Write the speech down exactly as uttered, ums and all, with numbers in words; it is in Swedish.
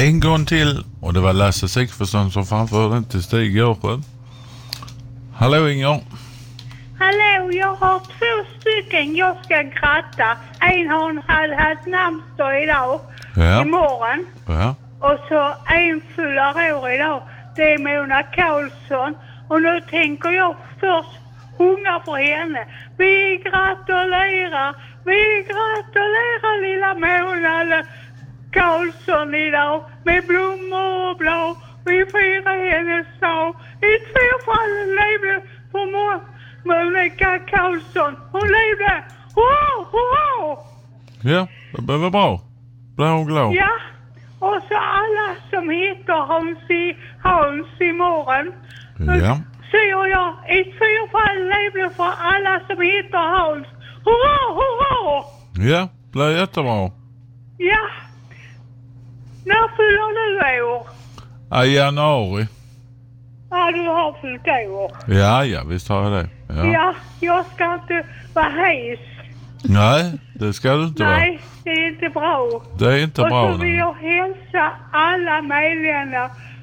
En gång till. Och det var Lasse Sigfusson som framförde till Stig Görsjö. Hallå Inger. Hallå, jag har två stycken jag ska gratta. En har hade haft namnsdag idag. Ja. Imorgon. Ja. Och så en fyller år idag. Det är Mona Karlsson. Och nu tänker jag först sjunga för henne. Vi gratulerar, vi gratulerar lilla Mona Karlsson idag. Med blommor och blå. Vi firar hennes dag. I två fall levde för många. Monica Karlsson, hon levde. Wow, wow. Ja, det blev bra. Blev hon glad? Ja, och så alla som heter Hans, i, Hans imorgon. Ja. Säger jag, i två fall levde för alla som heter Hans. Hurra, hurra! Ja, blev jättebra. Ja. När fyller du år? Ja, i januari. Ja, du har fyllt år. Ja, ja, visst har jag det. Ja, Ja, jag ska inte vara hes. Nej, det ska du inte vara. Nej, det är inte bra. Det är inte och bra. så vill jag hälsa alla medlemmar